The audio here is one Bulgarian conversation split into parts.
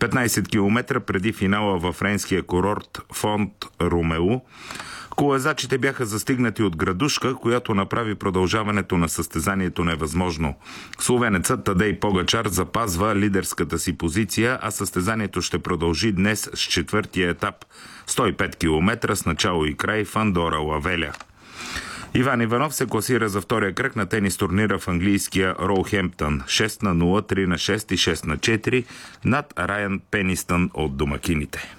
15 км преди финала във френския курорт Фонт Ромео, колазачите бяха застигнати от градушка, която направи продължаването на състезанието невъзможно. Словенецът Тадей Погачар запазва лидерската си позиция, а състезанието ще продължи днес с четвъртия етап – 105 км с начало и край в Андора Лавеля. Иван Иванов се класира за втория кръг на тенис турнира в английския Роухемптън 6-0, 3-6 и 6-4 над Райан Пенистън от домакините.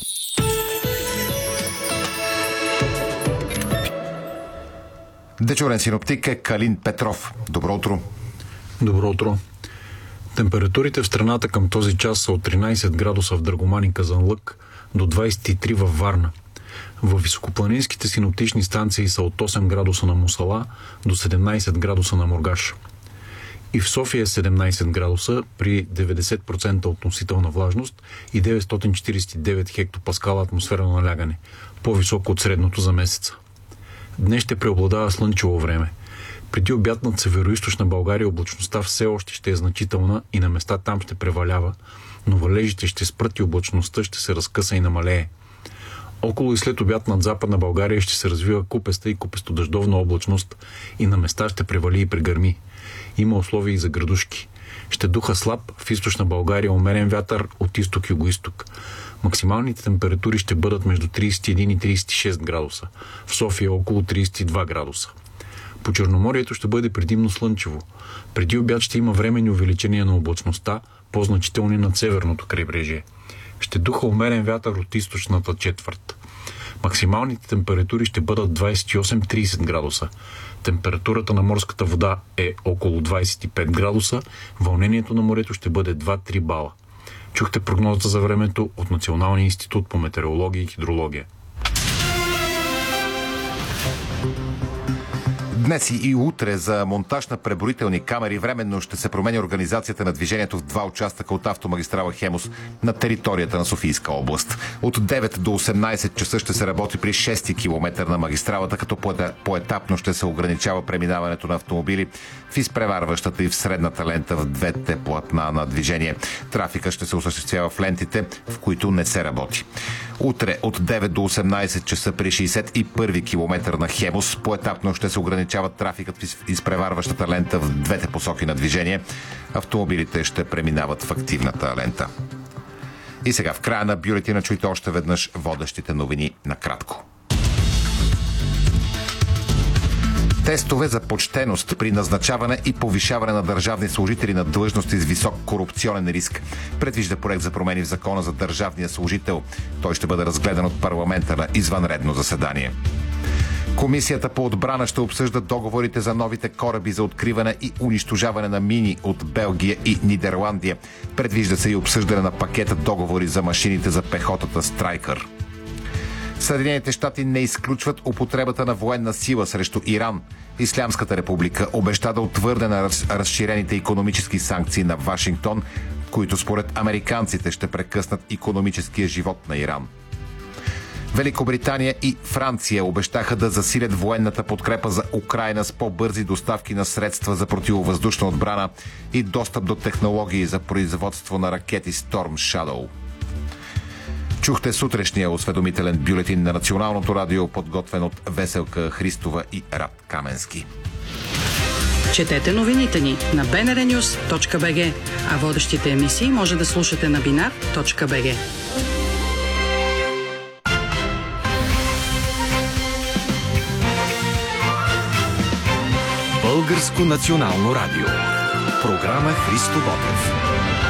Дежурен синоптик е Калин Петров. Добро утро. Добро утро. Температурите в страната към този час са от 13 градуса в Драгоман и Казанлък до 23 във Варна. В високопланинските синоптични станции са от 8 градуса на Мусала до 17 градуса на Мургаш. И в София 17 градуса при 90% относителна влажност и 949 хектопаскала атмосферно налягане, по-високо от средното за месеца. Днес ще преобладава слънчево време. Преди обяд над североизточна България облачността все още ще е значителна и на места там ще превалява, но валежите ще спрат и облачността ще се разкъса и намалее. Около и след обяд над западна България ще се развива купеста и купесто-дъждовна облачност и на места ще превали и прегърми. Има условия и за градушки. Ще духа слаб, в източна България умерен вятър от изток-югоизток. Максималните температури ще бъдат между 31 и 36 градуса. В София около 32 градуса. По Черноморието ще бъде предимно слънчево. Преди обяд ще има временни увеличения на облачността, по-значителни над северното крайбрежие. Ще духа умерен вятър от източната четвърт. Максималните температури ще бъдат 28-30 градуса. Температурата на морската вода е около 25 градуса. Вълнението на морето ще бъде 2-3 бала. Чухте прогнозата за времето от Националния институт по метеорология и хидрология. Днес и утре за монтаж на преброителни камери временно ще се променя организацията на движението в два участъка от автомагистрала Хемус на територията на Софийска област. От 9 до 18 часа ще се работи при 6 км на магистралата, като поетапно ще се ограничава преминаването на автомобили в изпреварващата и в средната лента в двете платна на движение. Трафика ще се осъществява в лентите, в които не се работи. Утре от 9 до 18 часа при 61 км на Хемус поетапно ще се ограничава трафикът в изпреварващата лента в двете посоки на движение. Автомобилите ще преминават в активната лента. И сега в края на бюлетина чуйте още веднъж водещите новини накратко. Тестове за почтеност при назначаване и повишаване на държавни служители на длъжности с висок корупционен риск. Предвижда проект за промени в Закона за държавния служител. Той ще бъде разгледан от парламента на извънредно заседание. Комисията по отбрана ще обсъжда договорите за новите кораби за откриване и унищожаване на мини от Белгия и Нидерландия. Предвижда се и обсъждане на пакета договори за машините за пехотата Страйкър. Съединените щати не изключват употребата на военна сила срещу Иран. Ислямската република обеща да отвърне на разширените икономически санкции на Вашингтон, които според американците ще прекъснат икономическия живот на Иран. Великобритания и Франция обещаха да засилят военната подкрепа за Украйна с по-бързи доставки на средства за противовъздушна отбрана и достъп до технологии за производство на ракети Storm Shadow. Чухте сутрешния осведомителен бюлетин на Националното радио, подготвен от Веселка Христова и Рад Каменски. Четете новините ни на bnrnews.bg, а водещите емисии може да слушате на binar.bg. Българско национално радио. Програма Христо Ботев.